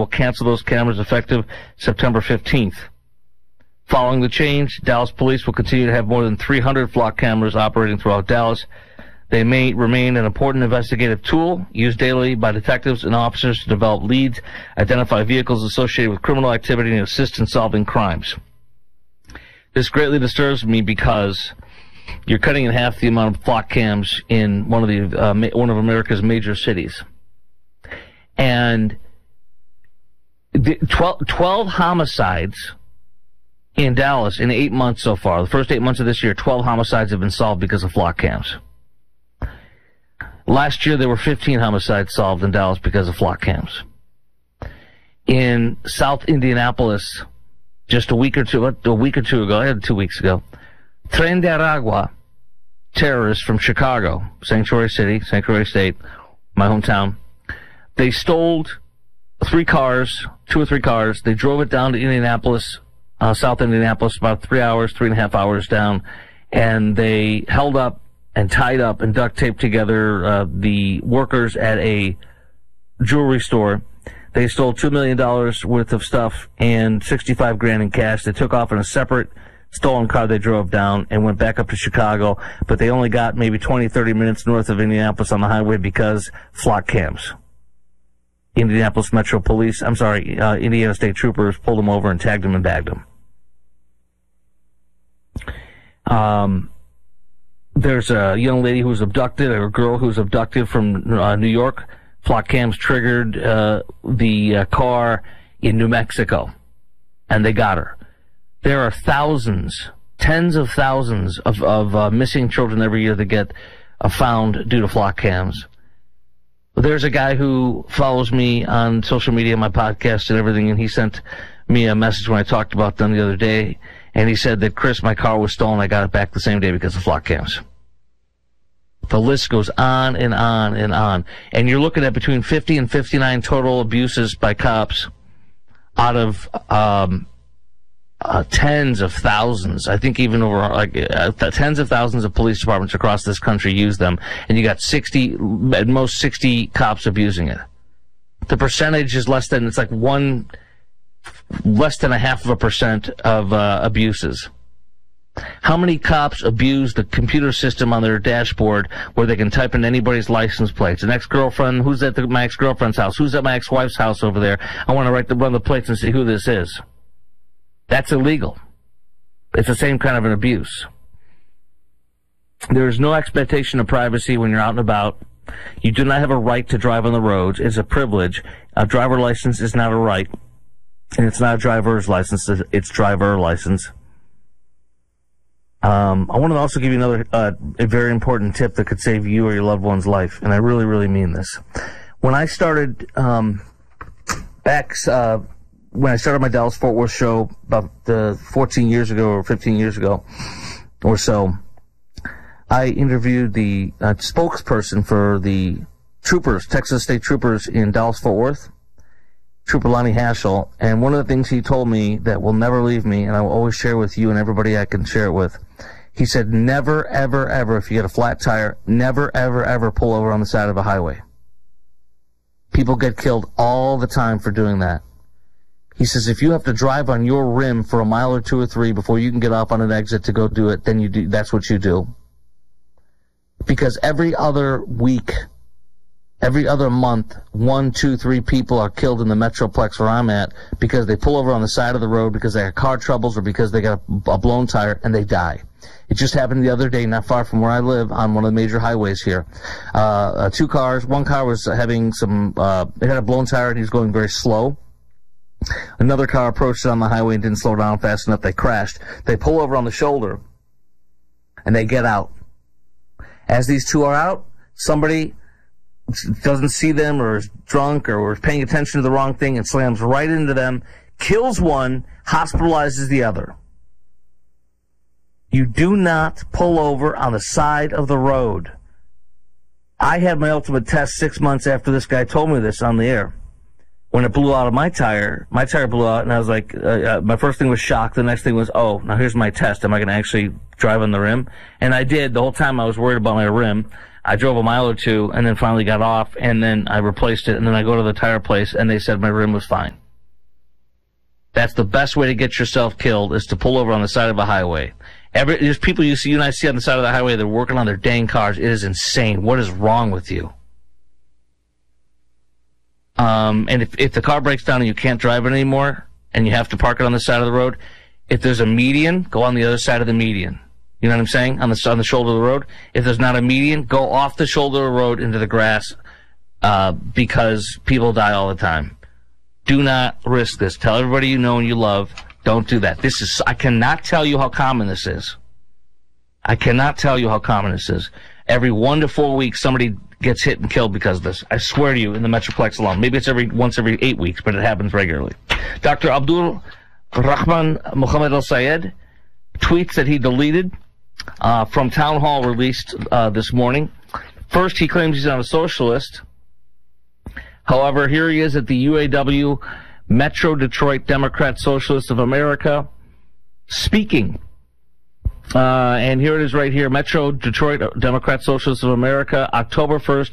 cancel those cameras effective September 15th. Following the change, Dallas police will continue to have more than 300 flock cameras operating throughout Dallas. They may remain an important investigative tool used daily by detectives and officers to develop leads, identify vehicles associated with criminal activity, and assist in solving crimes. This greatly disturbs me because you're cutting in half the amount of flock cams in one of America's major cities. And 12 homicides in Dallas in 8 months so far. The first 8 months of this year, 12 homicides have been solved because of flock cams. Last year, there were 15 homicides solved in Dallas because of flock cams. In South Indianapolis, just a week or two ago, 2 weeks ago, Tren de Aragua terrorists from Chicago, Sanctuary City, Sanctuary State, my hometown, they stole 2 or 3 cars. They drove it down to Indianapolis, South Indianapolis, about 3.5 hours down, and they held up and tied up and duct taped together the workers at a jewelry store. They stole $2 million worth of stuff and $65,000 in cash. They took off in a separate stolen car they drove down and went back up to Chicago, but they only got maybe 20, 30 minutes north of Indianapolis on the highway because flock cams. Indiana State Troopers pulled them over and tagged them and bagged them. There's a young lady who was abducted, or a girl who was abducted from New York. Flock cams triggered the car in New Mexico, and they got her. There are thousands, tens of thousands of missing children every year that get found due to flock cams. There's a guy who follows me on social media, my podcast and everything, and he sent me a message when I talked about them the other day, and he said that, Chris, my car was stolen. I got it back the same day because of flock cams. The list goes on and on and on. And you're looking at between 50 and 59 total abuses by cops out of tens of thousands. I think even over tens of thousands of police departments across this country use them. And you got at most 60 cops abusing it. The percentage is less than 0.5% of abuses. How many cops abuse the computer system on their dashboard where they can type in anybody's license plates? An ex-girlfriend, who's at my ex-girlfriend's house? Who's at my ex-wife's house over there? I want to run the plates and see who this is. That's illegal. It's the same kind of an abuse. There is no expectation of privacy when you're out and about. You do not have a right to drive on the roads. It's a privilege. A driver license is not a right. And it's not a driver's license. It's driver license. I want to also give you another a very important tip that could save you or your loved one's life, and I really, really mean this. When I started when I started my Dallas-Fort Worth show about 14 years ago or 15 years ago or so, I interviewed the spokesperson for the troopers, Texas State Troopers in Dallas-Fort Worth, Trooper Lonnie Haschel, and one of the things he told me that will never leave me, and I will always share with you and everybody I can share it with, he said, never, ever, ever, if you get a flat tire, never, ever, ever pull over on the side of a highway. People get killed all the time for doing that. He says, if you have to drive on your rim for a mile or 2 or 3 before you can get off on an exit to go do it, then that's what you do. Because every other week, every other month, 1, 2, 3 people are killed in the Metroplex where I'm at because they pull over on the side of the road because they have car troubles or because they got a blown tire and they die. It just happened the other day, not far from where I live, on one of the major highways here. 2 cars. One car was having it had a blown tire and he was going very slow. Another car approached it on the highway and didn't slow down fast enough. They crashed. They pull over on the shoulder and they get out. As these 2 are out, somebody doesn't see them or is drunk or is paying attention to the wrong thing and slams right into them, kills one, hospitalizes the other. You do not pull over on the side of the road. I had my ultimate test 6 months after this guy told me this on the air. When it blew out of my tire blew out, and I was like, my first thing was shock. The next thing was, oh, now here's my test. Am I going to actually drive on the rim? And I did. The whole time I was worried about my rim. I drove a mile or 2 and then finally got off, and then I replaced it, and then I go to the tire place, and they said my rim was fine. That's the best way to get yourself killed, is to pull over on the side of a highway. There's people you and I see on the side of the highway, they're working on their dang cars. It is insane. What is wrong with you? And if the car breaks down and you can't drive it anymore, and you have to park it on the side of the road, if there's a median, go on the other side of the median. You know what I'm saying? On the shoulder of the road. If there's not a median, go off the shoulder of the road into the grass, because people die all the time. Do not risk this. Tell everybody you know and you love, don't do that. I cannot tell you how common this is. I cannot tell you how common this is. Every 1 to 4 weeks, somebody gets hit and killed because of this. I swear to you, in the Metroplex alone. Maybe it's once every 8 weeks, but it happens regularly. Dr. Abdul Rahman Muhammad al-Sayed tweets that he deleted from Town Hall released this morning. First, he claims he's not a socialist. However, here he is at the UAW, Metro Detroit Democrat Socialists of America, speaking. And here it is right here, Metro Detroit Democrat Socialists of America, October 1st,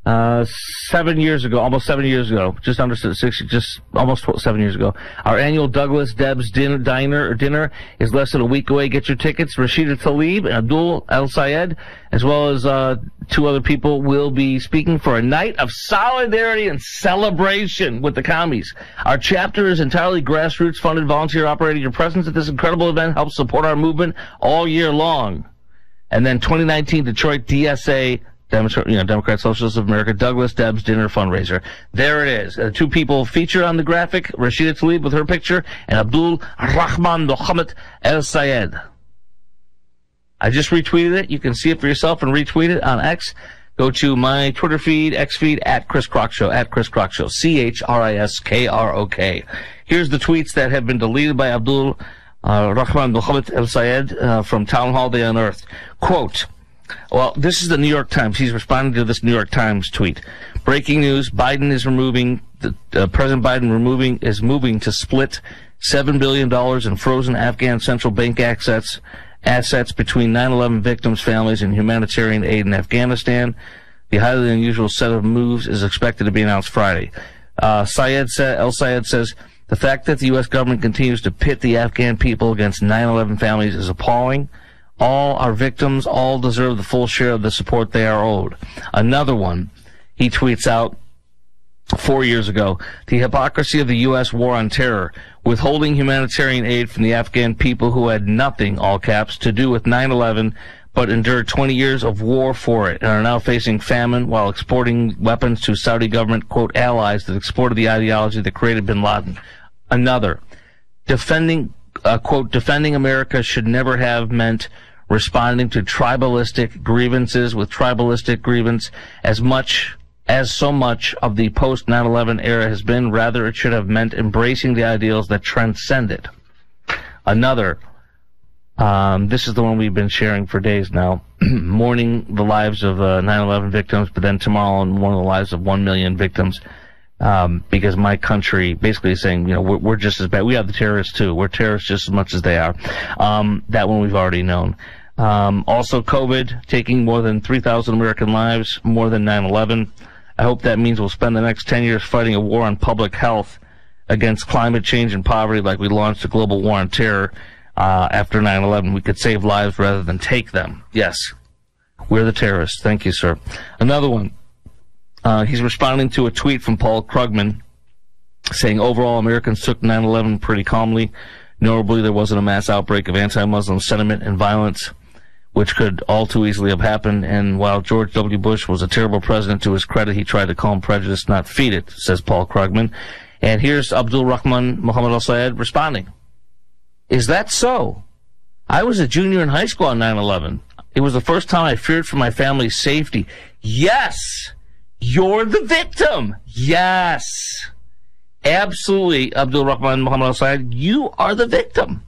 7 years ago, almost 7 years ago, just almost 7 years ago. Our annual Douglas Debs dinner is less than a week away. Get your tickets. Rashida Tlaib and Abdul al-Sayed, as well as 2 other people, will be speaking for a night of solidarity and celebration with the commies. Our chapter is entirely grassroots funded, volunteer operated. Your presence at this incredible event helps support our movement all year long. And then 2019 Detroit DSA, Democrat Socialists of America, Douglas Debs dinner fundraiser. There it is. 2 people featured on the graphic, Rashida Tlaib with her picture, and Abdul Rahman Muhammad al-Sayed. I just retweeted it. You can see it for yourself and retweet it on X. Go to my Twitter feed, X feed, at Chris Krock Show, at Chris Krock Show, ChrisKrock. Here's the tweets that have been deleted by Abdul Rahman Muhammad al-Sayed from Town Hall they unearthed. Quote, well, this is the New York Times. He's responding to this New York Times tweet. Breaking news, President Biden is moving to split $7 billion in frozen Afghan central bank assets between 9/11 victims' families and humanitarian aid in Afghanistan. The highly unusual set of moves is expected to be announced Friday. El-Sayed says, the fact that the U.S. government continues to pit the Afghan people against 9/11 families is appalling. All our victims all deserve the full share of the support they are owed. Another one, he tweets out 4 years ago, the hypocrisy of the U.S. war on terror, withholding humanitarian aid from the Afghan people who had nothing, all caps, to do with 9/11, but endured 20 years of war for it and are now facing famine while exporting weapons to Saudi government, quote, allies that exported the ideology that created bin Laden. Another, quote, defending America should never have meant responding to tribalistic grievances with tribalistic grievance as so much of the post 9/11 era has been. Rather, it should have meant embracing the ideals that transcend it. Another, this is the one we've been sharing for days now, mourning the lives of 9/11 victims, but then tomorrow mourning the lives of 1 million victims, because my country basically is saying, we're just as bad. We have the terrorists too. We're terrorists just as much as they are. That one we've already known. Also COVID, taking more than 3,000 American lives, more than 9/11. I hope that means we'll spend the next 10 years fighting a war on public health against climate change and poverty like we launched a global war on terror after 9/11. We could save lives rather than take them. Yes, we're the terrorists. Thank you, sir. Another one. He's responding to a tweet from Paul Krugman saying, overall, Americans took 9/11 pretty calmly. Notably, there wasn't a mass outbreak of anti-Muslim sentiment and violence, which could all too easily have happened. And while George W. Bush was a terrible president, to his credit, he tried to calm prejudice, not feed it, says Paul Krugman. And here's Abdul Rahman Muhammad al-Sayed responding. Is that so? I was a junior in high school on 9/11. It was the first time I feared for my family's safety. Yes! You're the victim! Yes! Absolutely, Abdul Rahman Muhammad al-Sayed, you are the victim.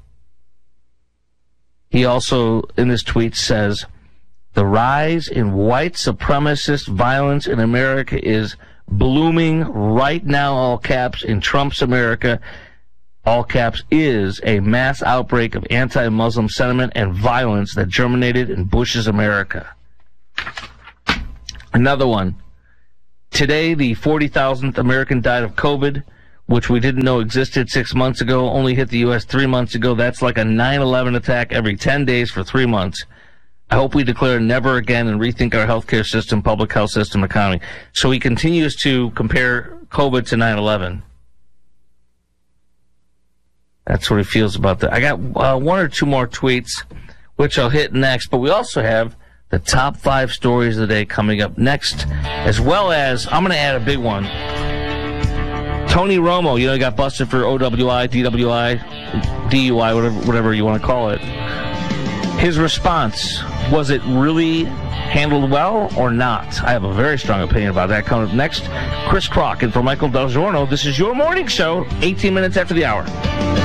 He also, in this tweet, says, the rise in white supremacist violence in America is blooming right now, all caps, in Trump's America. All caps, is a mass outbreak of anti-Muslim sentiment and violence that germinated in Bush's America. Another one. Today, the 40,000th American died of COVID, which we didn't know existed 6 months ago, only hit the U.S. 3 months ago. That's like a 9/11 attack every 10 days for 3 months. I hope we declare never again and rethink our healthcare system, public health system, economy. So he continues to compare COVID to 9/11. That's what he feels about that. I got one or two more tweets, which I'll hit next, but we also have the top 5 stories of the day coming up next, as well as, I'm going to add a big one. Tony Romo, he got busted for OWI, DWI, DUI, whatever you want to call it. His response, was it really handled well or not? I have a very strong opinion about that. Coming up next, Chris Crock, and for Michael Del Giorno, this is your morning show, 18 minutes after the hour.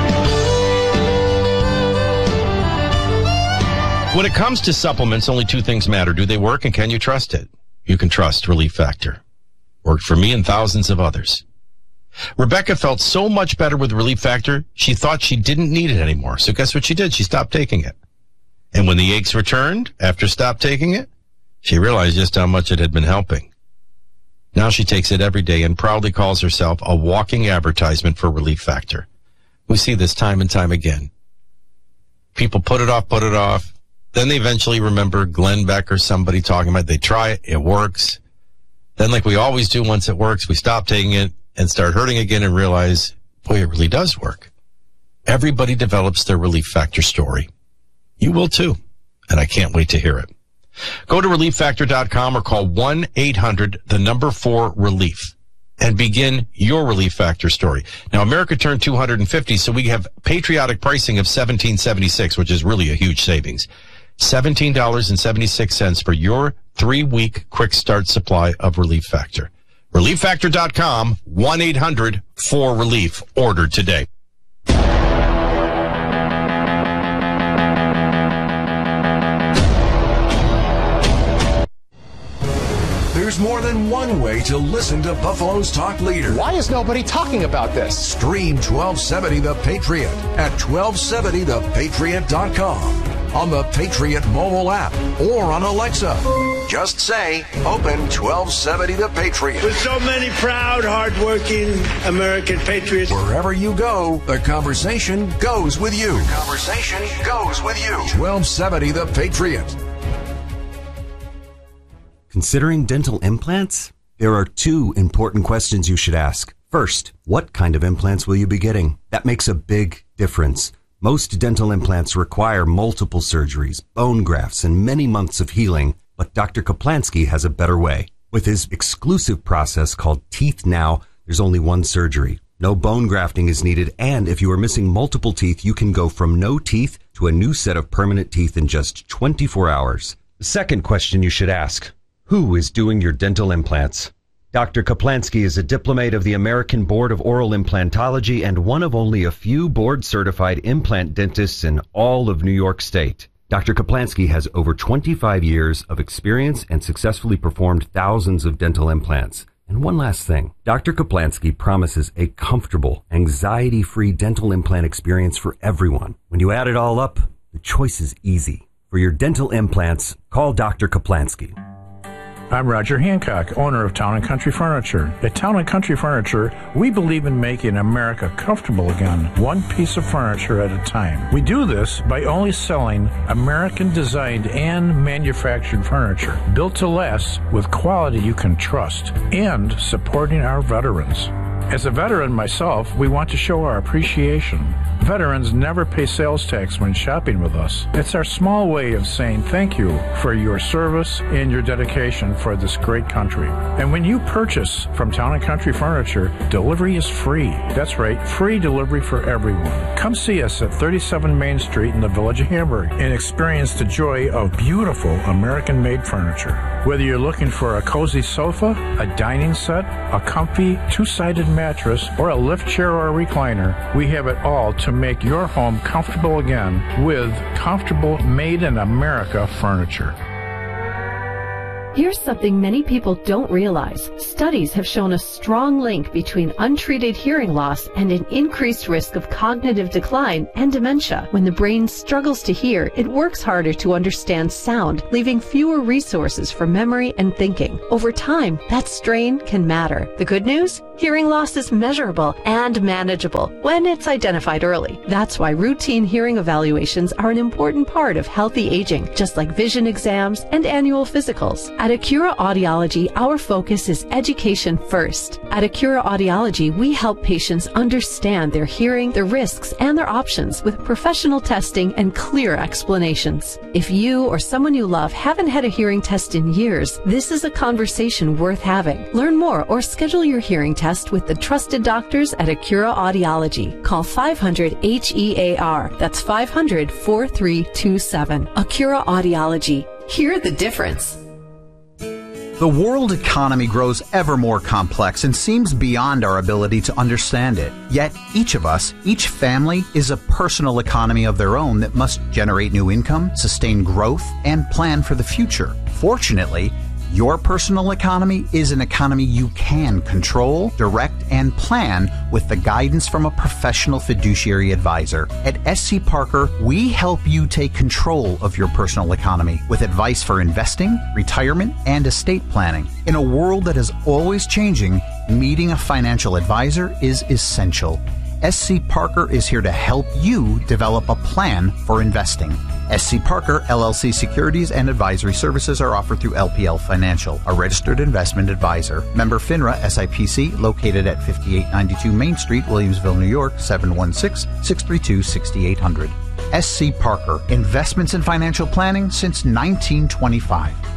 When it comes to supplements, only 2 things matter. Do they work, and can you trust it? You can trust Relief Factor. Worked for me and thousands of others. Rebecca felt so much better with Relief Factor, she thought she didn't need it anymore. So guess what she did? She stopped taking it. And when the aches returned after stop taking it, she realized just how much it had been helping. Now she takes it every day and proudly calls herself a walking advertisement for Relief Factor. We see this time and time again. People put it off. Then they eventually remember Glenn Beck or somebody talking about it. They try it works. Then, like we always do once it works, we stop taking it and start hurting again and realize, boy, it really does work. Everybody develops their Relief Factor story. You will too, and I can't wait to hear it. Go to ReliefFactor.com or call 1-800-4-RELIEF and begin your Relief Factor story. Now, America turned 250, so we have patriotic pricing of $17.76, which is really a huge savings. $17.76 for your 3-week quick start supply of Relief Factor. ReliefFactor.com, 1-800-4-RELIEF. Order today. There's more than one way to listen to Buffalo's talk leader. Why is nobody talking about this? Stream 1270 The Patriot at 1270thepatriot.com, on the Patriot mobile app, or on Alexa. Just say, open 1270 The Patriot. With so many proud, hardworking American patriots. Wherever you go, the conversation goes with you. 1270 The Patriot. Considering dental implants? There are 2 important questions you should ask. First, what kind of implants will you be getting? That makes a big difference. Most dental implants require multiple surgeries, bone grafts, and many months of healing, but Dr. Kaplansky has a better way. With his exclusive process called Teeth Now, there's only one surgery. No bone grafting is needed, and if you are missing multiple teeth, you can go from no teeth to a new set of permanent teeth in just 24 hours. The second question you should ask: who is doing your dental implants? Dr. Kaplansky is a diplomate of the American Board of Oral Implantology and one of only a few board-certified implant dentists in all of New York State. Dr. Kaplansky has over 25 years of experience and successfully performed thousands of dental implants. And one last thing, Dr. Kaplansky promises a comfortable, anxiety-free dental implant experience for everyone. When you add it all up, the choice is easy. For your dental implants, call Dr. Kaplansky. I'm Roger Hancock, owner of Town & Country Furniture. At Town & Country Furniture, we believe in making America comfortable again, one piece of furniture at a time. We do this by only selling American-designed and manufactured furniture, built to last with quality you can trust, and supporting our veterans. As a veteran myself, we want to show our appreciation. Veterans never pay sales tax when shopping with us. It's our small way of saying thank you for your service and your dedication for this great country. And when you purchase from Town & Country Furniture, delivery is free. That's right, free delivery for everyone. Come see us at 37 Main Street in the Village of Hamburg and experience the joy of beautiful American-made furniture. Whether you're looking for a cozy sofa, a dining set, a comfy two-sided mattress, or a lift chair or a recliner, we have it all to make your home comfortable again with comfortable made in America furniture. Here's something many people don't realize. Studies have shown a strong link between untreated hearing loss and an increased risk of cognitive decline and dementia. When the brain struggles to hear, it works harder to understand sound, leaving fewer resources for memory and thinking. Over time, that strain can matter. The good news? Hearing loss is measurable and manageable when it's identified early. That's why routine hearing evaluations are an important part of healthy aging, just like vision exams and annual physicals. At Acura Audiology, our focus is education first. At Acura Audiology, we help patients understand their hearing, their risks, and their options with professional testing and clear explanations. If you or someone you love haven't had a hearing test in years, this is a conversation worth having. Learn more or schedule your hearing test with the trusted doctors at Acura Audiology. Call 500-HEAR. That's 500-4327. Acura Audiology. Hear the difference. The world economy grows ever more complex and seems beyond our ability to understand it. Yet each of us, each family, is a personal economy of their own that must generate new income, sustain growth, and plan for the future. Fortunately, your personal economy is an economy you can control, direct, and plan with the guidance from a professional fiduciary advisor. At SC Parker, we help you take control of your personal economy with advice for investing, retirement, and estate planning. In a world that is always changing, meeting a financial advisor is essential. SC Parker is here to help you develop a plan for investing. SC Parker, LLC securities and advisory services are offered through LPL Financial, a registered investment advisor. Member FINRA SIPC, located at 5892 Main Street, Williamsville, New York, 716-632-6800. SC Parker, investments in financial planning since 1925.